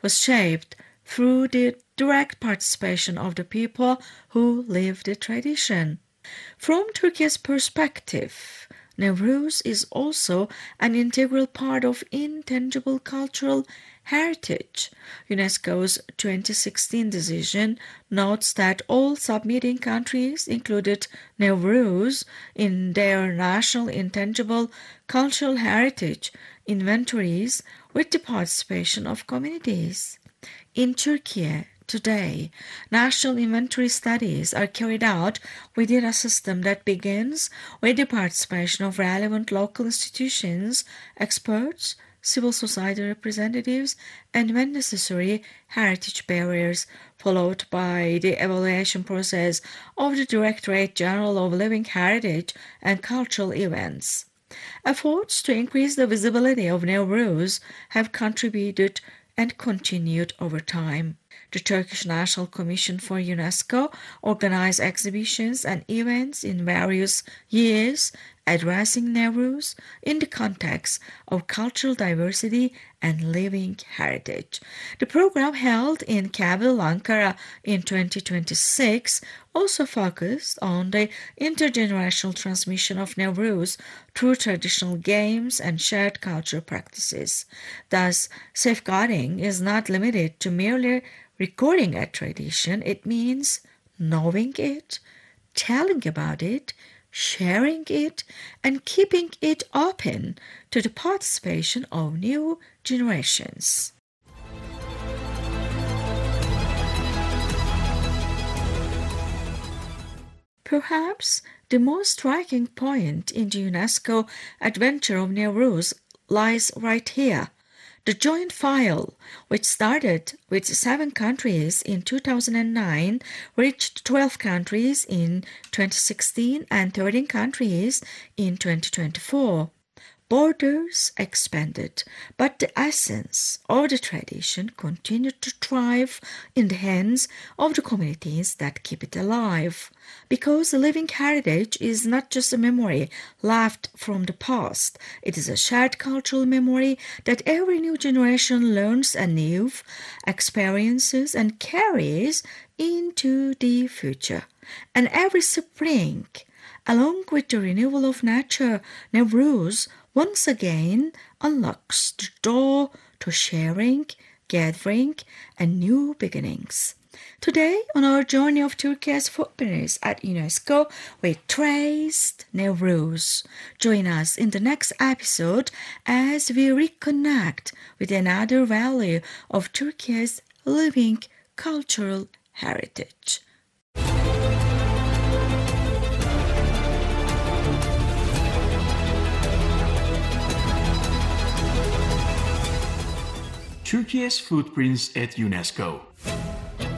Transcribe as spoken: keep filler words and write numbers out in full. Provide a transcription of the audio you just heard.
was shaped through the direct participation of the people who live the tradition. From Turkey's perspective, Nowruz is also an integral part of intangible cultural heritage. UNESCO's twenty sixteen decision notes that all submitting countries included Nowruz in their national intangible cultural heritage inventories with the participation of communities. In Turkey, today, national inventory studies are carried out within a system that begins with the participation of relevant local institutions, experts, civil society representatives, and when necessary, heritage bearers, followed by the evaluation process of the Directorate General of Living Heritage and Cultural Events. Efforts to increase the visibility of Nowruz have contributed and continued over time. The Turkish National Commission for UNESCO organized exhibitions and events in various years addressing Nowruz in the context of cultural diversity and living heritage. The program held in Kabul, Ankara in twenty twenty-six also focused on the intergenerational transmission of Nowruz through traditional games and shared cultural practices. Thus, safeguarding is not limited to merely recording a tradition, it means knowing it, telling about it, sharing it, and keeping it open to the participation of new generations. Perhaps the most striking point in the UNESCO adventure of Nowruz lies right here. The joint file, which started with seven countries in two thousand nine, reached twelve countries in twenty sixteen and thirteen countries in twenty twenty-four. Borders expanded, but the essence of the tradition continued to thrive in the hands of the communities that keep it alive. Because living heritage is not just a memory left from the past, it is a shared cultural memory that every new generation learns anew, experiences, and carries into the future. And every spring, along with the renewal of nature, Nowruz once again unlocks the door to sharing, gathering, and new beginnings. Today, on our journey of Turkey's footprints at UNESCO, we traced Nowruz. Join us in the next episode as we reconnect with another value of Turkey's living cultural heritage. Turkey's footprints at UNESCO.